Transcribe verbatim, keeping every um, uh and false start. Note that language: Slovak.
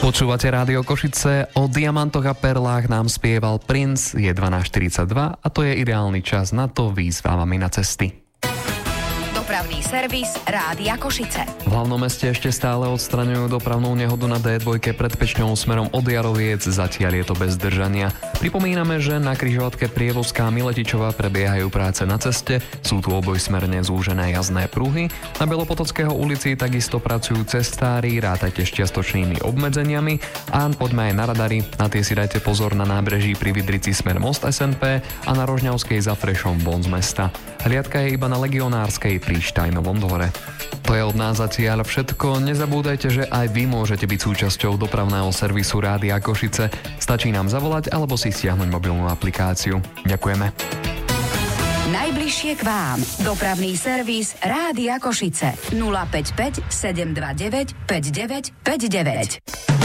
Počúvate Rádio Košice, o diamantoch a perlách nám spieval Prince, je dvanásť štyridsaťdva a to je ideálny čas na to výjsť vám na cesty. Dopravný servis Rádia Košice. V hlavnom meste ešte stále odstraňujú dopravnú nehodu na dé dva pred Pečňou smerom od Jaroviec, zatiaľ je to bez zdržania. Pripomíname, že na križovatke Prievozká Miletičová prebiehajú práce na ceste, sú tu obojsmerne zúžené jazdné pruhy. Na Belopotockého ulici takisto pracujú cestári, rátajte s čiastočnými obmedzeniami a poďme aj na radary, na tie si dajte pozor na nábreží pri Vidrici smer Most es en pé a na Rožňavskej za Frešom von z mesta. Hliadka je iba na Legionárskej pri Štajnovom dvore. To je od nás zatiaľ všetko. Nezabúdajte, že aj vy môžete byť súčasťou dopravného servisu Rádia Košice. Stačí nám zavolať alebo si stiahnuť mobilnú aplikáciu. Ďakujeme. Najbližšie k vám. Dopravný servis Rádia Košice. nula päť päť sedem dva deväť päť deväť päť deväť.